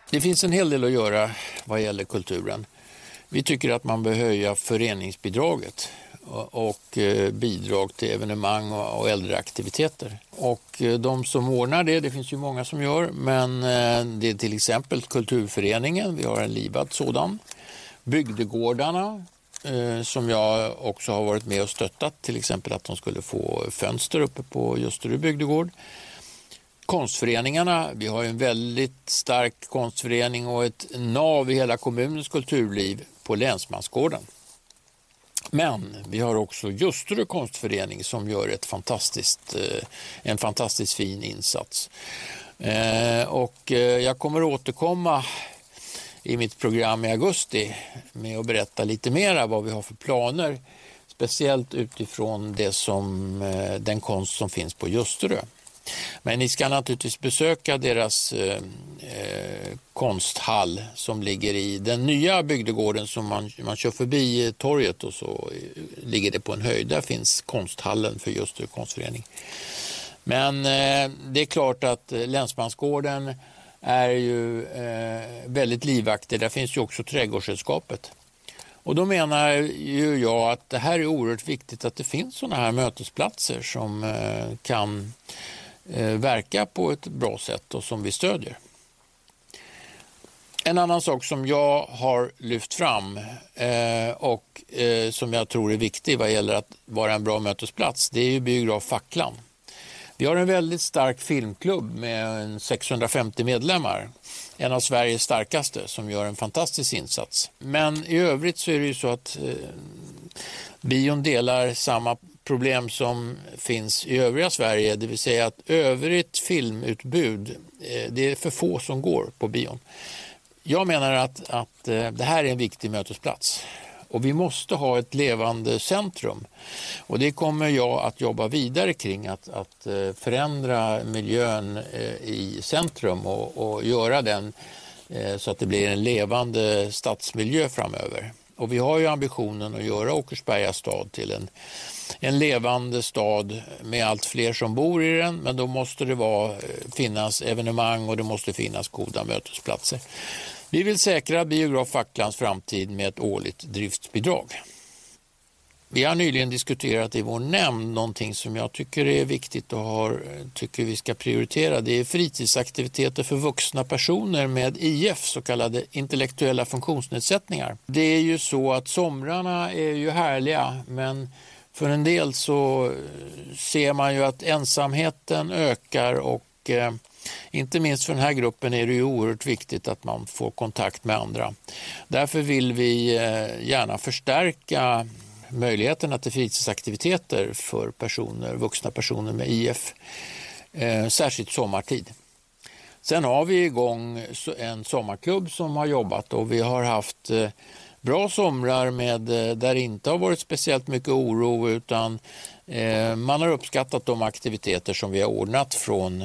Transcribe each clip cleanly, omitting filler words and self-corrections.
Det finns en hel del att göra vad gäller kulturen. Vi tycker att man bör höja föreningsbidraget och bidrag till evenemang och äldreaktiviteter. Och de som ordnar det finns ju många som gör, men det är till exempel Kulturföreningen, vi har en livad sådan. Bygdegårdarna som jag också har varit med och stöttat, till exempel att de skulle få fönster uppe på Ljusterö bygdegård. Konstföreningarna, vi har en väldigt stark konstförening och ett nav i hela kommunens kulturliv på Länsmansgården. Men vi har också Ljusterö konstförening som gör en fantastiskt fin insats. Och jag kommer återkomma i mitt program i augusti med att berätta lite mer vad vi har för planer, speciellt utifrån den konst som finns på Ljusterö. Men ni ska naturligtvis besöka deras konsthall som ligger i den nya bygdegården som man kör förbi torget och så ligger det på en höjd. Där finns konsthallen för Ljusterö konstförening. Men det är klart att Länsmansgården är ju väldigt livaktig. Där finns ju också trädgårdssällskapet. Och då menar ju jag att det här är oerhört viktigt att det finns sådana här mötesplatser som kan verka på ett bra sätt och som vi stödjer. En annan sak som jag har lyft fram och som jag tror är viktig vad gäller att vara en bra mötesplats, det är ju Biograf Facklan. Vi har en väldigt stark filmklubb med 650 medlemmar. En av Sveriges starkaste som gör en fantastisk insats. Men i övrigt så är det ju så att bion delar samma problem som finns i övriga Sverige. Det vill säga att övrigt filmutbud, det är för få som går på bion. Jag menar att det här är en viktig mötesplats. Och vi måste ha ett levande centrum. Och det kommer jag att jobba vidare kring. Att förändra miljön i centrum och göra den så att det blir en levande stadsmiljö framöver. Och vi har ju ambitionen att göra Åkersberga stad till en levande stad med allt fler som bor i den. Men då måste det finnas evenemang och det måste finnas goda mötesplatser. Vi vill säkra Biograf Facklans framtid med ett årligt driftsbidrag. Vi har nyligen diskuterat i vår nämnd någonting som jag tycker är viktigt och tycker vi ska prioritera. Det är fritidsaktiviteter för vuxna personer med IF, så kallade intellektuella funktionsnedsättningar. Det är ju så att somrarna är ju härliga, men för en del så ser man ju att ensamheten ökar och inte minst för den här gruppen är det ju oerhört viktigt att man får kontakt med andra. Därför vill vi gärna förstärka möjligheterna till fritidsaktiviteter för vuxna personer med IF, särskilt sommartid. Sen har vi igång en sommarklubb som har jobbat och vi har haft bra somrar där det inte har varit speciellt mycket oro, utan man har uppskattat de aktiviteter som vi har ordnat från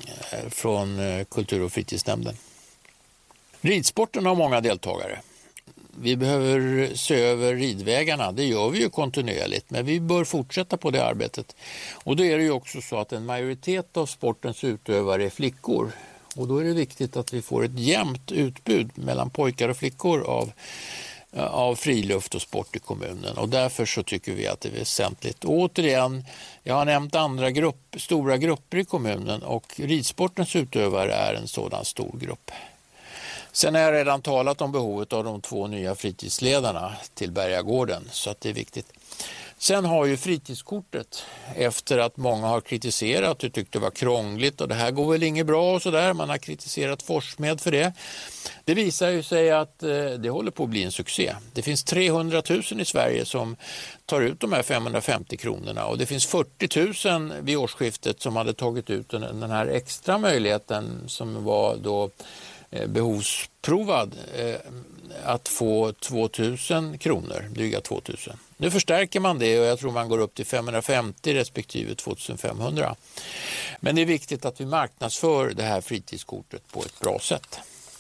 kultur- och fritidsnämnden. Ridsporten har många deltagare. Vi behöver se över ridvägarna, det gör vi ju kontinuerligt, men vi bör fortsätta på det arbetet. Och då är det ju också så att en majoritet av sportens utövare är flickor. Och då är det viktigt att vi får ett jämnt utbud mellan pojkar och flickor av friluft och sport i kommunen. Och därför så tycker vi att det är väsentligt. Och återigen, jag har nämnt andra stora grupper i kommunen och ridsportens utövare är en sådan stor grupp. Sen har jag redan talat om behovet av de 2 nya fritidsledarna till Bergagården, så att det är viktigt. Sen har ju fritidskortet, efter att många har kritiserat och tyckt det var krångligt och det här går väl inget bra och sådär, man har kritiserat Forsmed för det. Det visar ju sig att det håller på att bli en succé. Det finns 300 000 i Sverige som tar ut de här 550 kronorna och det finns 40 000 vid årsskiftet som hade tagit ut den här extra möjligheten som var då behovsprovad att få 2000 kronor, dryga 2000. Nu förstärker man det och jag tror man går upp till 550 respektive 2500. Men det är viktigt att vi marknadsför det här fritidskortet på ett bra sätt.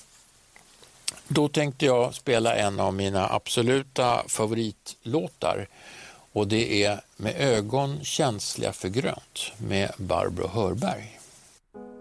Då tänkte jag spela en av mina absoluta favoritlåtar och det är Med ögon känsliga för grönt med Barbro Hörberg.